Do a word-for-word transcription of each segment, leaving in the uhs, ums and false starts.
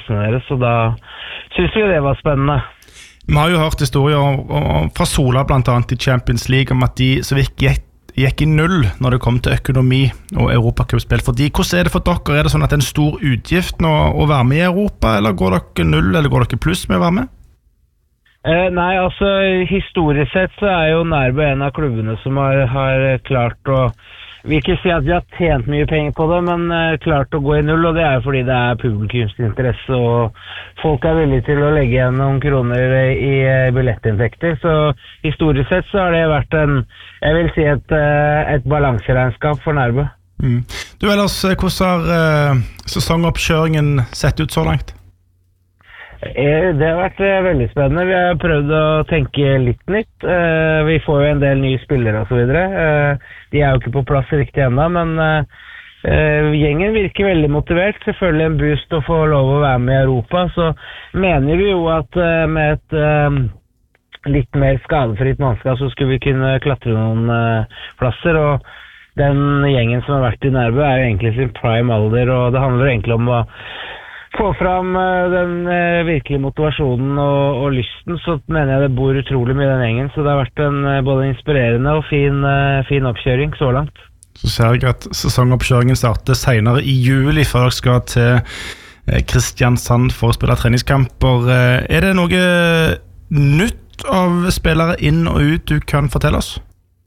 plassene deres, så da synes vi det var spennende. Vi har jo hørt historier fra Sola blant annet i Champions League om at de så vidt gikk, gikk i null når det kom til økonomi og Europacupspill for de. Hvordan er det for dere? Er det sånn at det er en stor utgift nå å være med i Europa, eller går dere null, eller går dere pluss med å være med? Eh, nei, altså historisk sett så er jo Nærbø en av klubbene som har, har klart å, vi vil ikke si at vi har tjent mye penger på det, men eh, klart å gå i null, og det er jo fordi det er publikumsinteresse, og folk er villige til å legge igjen noen kroner i, i billettinntekter, så historisk sett så har det vært en, jeg vil si et, et balanseregnskap for Nærbø. Mm. Du ellers, hvordan har eh, sesongoppkjøringen sett ut så langt? Det har vært veldig spennende. Vi har prøvd å tenke litt nytt. Vi får jo en del nye spillere og så videre. De er jo ikke på plass riktig enda, men gjengen virker veldig motivert. Selvfølgelig en boost å få lov å være med i Europa, så mener vi jo at med et litt mer skadefritt mannskap så skulle vi kunne klatre noen plasser, og den gjengen som har vært i Nærbø er jo egentlig sin prime alder, og det handler egentlig om å få fram den uh, virkelige motivasjonen og, og lysten, så mener jeg det bor utrolig mye i den gjengen, så det har vært en uh, både inspirerende og fin, uh, fin oppkjøring så langt. Så ser jeg at sesongoppkjøringen starter senere i juli, før dere skal til uh, Kristiansand for å spille treningskamper. Uh, er det noe nytt av spillere inn og ut du kan fortelle oss?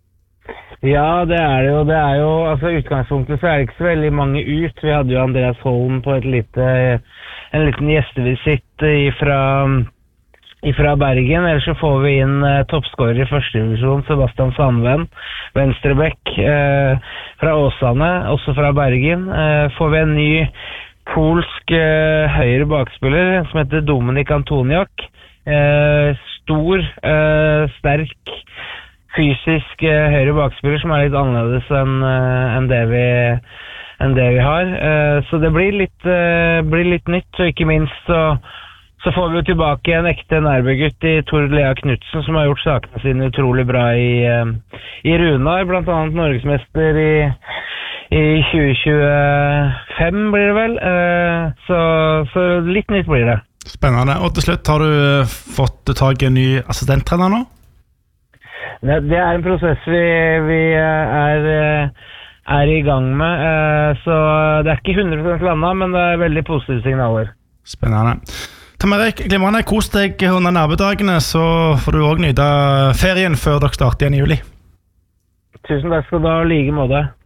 Ja, det er det jo. Det er jo, altså utgangspunktet så er det ikke så veldig mange ut. Vi hadde jo Andreas Holm på et lite, en liten gjestevisitt ifra, ifra Bergen. Ellers så får vi inn eh, toppscorer i første divisjon, Sebastian Sandven, venstrebekk eh, fra Åsane, også fra Bergen. Eh, får vi en ny polsk eh, høyre bakspiller som heter Dominik Antoniak. Eh, stor, eh, sterk, fysisk uh, høyre bakspiller som er litt annerledes enn uh, en det, en det vi har. Uh, så det blir litt, uh, blir litt nytt, og ikke minst så, så får vi jo tilbake en ekte Nærbø-gutt i Tord Lea Knudsen, som har gjort sakene sine utrolig bra i, uh, i Runar, blant annet Norgesmester i, i tjue tjuefem blir det vel. Uh, så, så litt nytt blir det. Spennende. Og til slutt, har du fått tag i en ny assistenttrener nå? Det, det er en prosess vi, vi er, er i gang med, så det er ikke hundre prosent landet, men det er veldig positive signaler. Spennende. Tom Erik, glimrende, kos deg under Nærbø-dagene, så får du også nyte ferien før dere starter igjen i juli. Tusen takk skal du ha, like måte.